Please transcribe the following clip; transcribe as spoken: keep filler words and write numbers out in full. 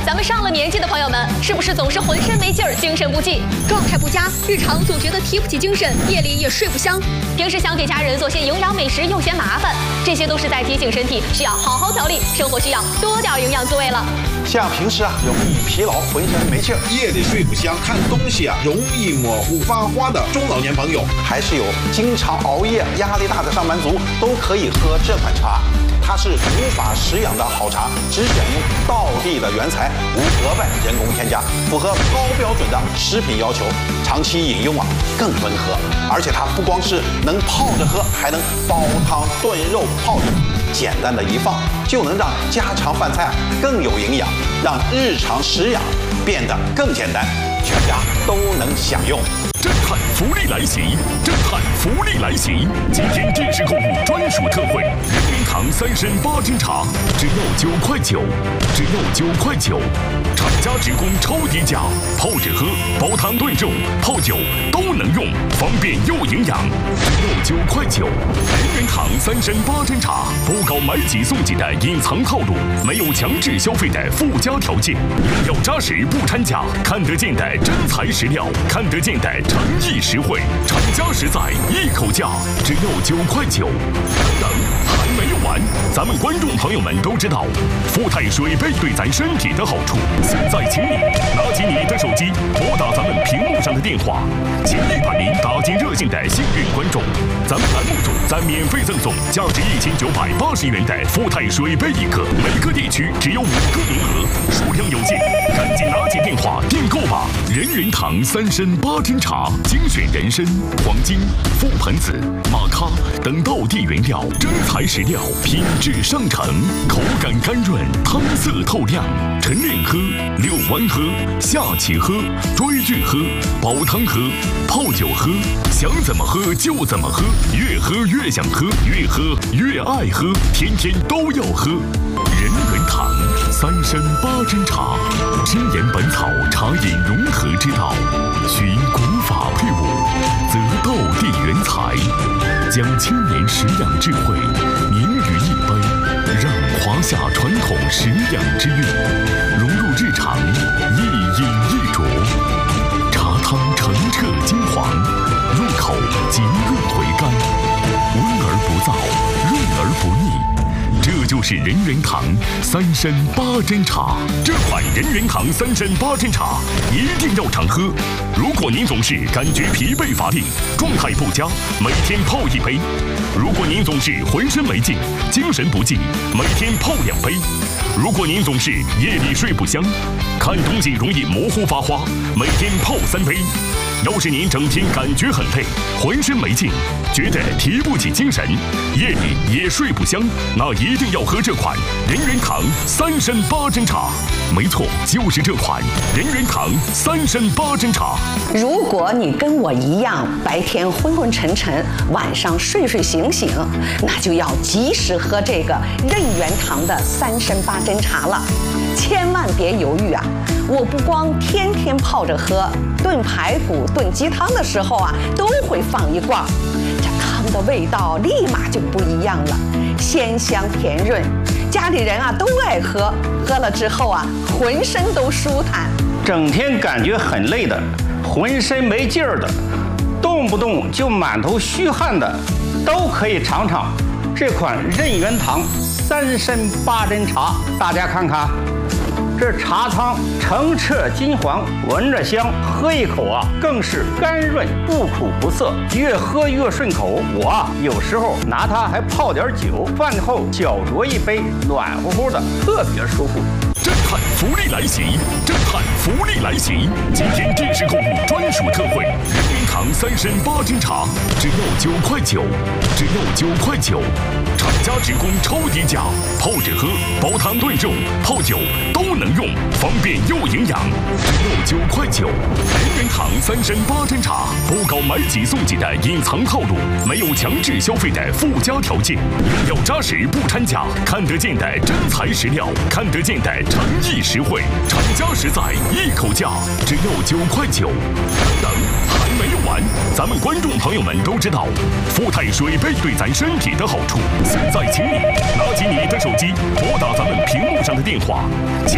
咱们上了年纪的朋友们，是不是总是浑身没劲儿、精神不济，状态不佳，日常总觉得提不起精神，夜里也睡不香？平时想给家人做些营养美食又嫌麻烦，这些都是在提醒身体需要好好调理，生活需要多点营养滋味了。 像平时啊容易疲劳、浑身没劲儿， 夜里睡不香，看东西啊容易模糊发花的中老年朋友， 还是有经常熬夜、压力大的上班族，都可以喝这款茶。它是古法食养的好茶，只选用道地的原材，无额外人工添加，符合高标准的食品要求。长期饮用啊更温和，而且它不光是能泡着喝，还能煲汤、炖肉、泡酒。简单的一放，就能让家常饭菜啊更有营养，让日常食养变得更简单，全家都能享用。 震撼福利来袭！震撼福利来袭！今天电视购物专属特惠，人民堂三参八珍茶只要九块九，只要九块九，厂家直供超低价，泡着喝、煲汤炖肉、泡酒都能用，方便又营养，只要九块九。人民堂三参八珍茶不搞买几送几的隐藏套路，没有强制消费的附加条件，用料扎实不掺假，看得见的真材实料，看得见的诚意实惠，厂家实在，一口价，只要九块九。等等，还没有完，咱们观众朋友们都知道，富泰水杯对咱身体的好处。现在，请你拿起你的手机，拨打咱们屏幕上的电话，请你把您打进热线的幸运观众，咱们栏目中再免费赠送价值一千九百八十元的富泰水杯一个，每个地区只有五个名额，数量有限，赶紧拿起电话订购吧！人人堂三参八珍茶。精选人参、黄金、覆盆子、马咖等道地原料，真材实料，品质上乘，口感甘润，汤色透亮。晨练喝、遛弯喝、下棋喝、追剧喝、煲汤喝、泡酒喝，想怎么喝就怎么喝，越喝越想喝，越喝越爱喝，天天都要喝。人人堂三参八珍茶，精研本草茶饮融合之道，寻古法配伍，择道地原材，将千年食养智慧凝于一杯，让华夏传统食养之韵融入日常，一饮一啄。茶汤澄澈金黄，入口即润回甘，温而不燥，润而不腻。这就是人人堂三参八珍茶。这款人人堂三参八珍茶一定要常喝。如果您总是感觉疲惫乏力、状态不佳，每天泡一杯；如果您总是浑身没劲、精神不济，每天泡两杯；如果您总是夜里睡不香、看东西容易模糊发花，每天泡三杯。要是您整天感觉很累，浑身没劲，觉得提不起精神，夜里也睡不香，那一定要喝这款人人堂三参八珍茶。没错，就是这款人人堂三参八珍茶。 如果你跟我一样，白天昏昏沉沉，晚上睡睡醒醒，那就要及时喝这个任元堂的三参八珍茶了。千万别犹豫啊！我不光天天泡着喝，炖排骨、炖鸡汤的时候啊，都会放一罐，这汤的味道立马就不一样了，鲜香甜润，家里人啊都爱喝，喝了之后啊，浑身都舒坦。 整天感觉很累的，浑身没劲儿的，动不动就满头虚汗的，都可以尝尝这款任元堂三参八珍茶。大家看看。这茶汤澄澈金黄，闻着香，喝一口啊，更是甘润不苦不涩，越喝越顺口。我啊，有时候拿它还泡点酒，饭后小酌一杯，暖乎乎的，特别舒服。 震撼福利来袭！震撼福利来袭！今天电视购物专属特惠，人民堂三参八珍茶只要九块九，只要九块九，厂家直供超低价，泡着喝、煲汤炖肉、泡酒都能用，方便又营养，只要九块九。人人堂三参八珍茶不搞买几送几的隐藏套路，没有强制消费的附加条件，用料扎实不掺假，看得见的真材实料，看得见的诚意实惠，厂家实在，一口价，只要九块九。等等，还没有完，咱们观众朋友们都知道，富泰水杯对咱身体的好处。现在，请你拿起你的手机，拨打咱们屏幕上的电话。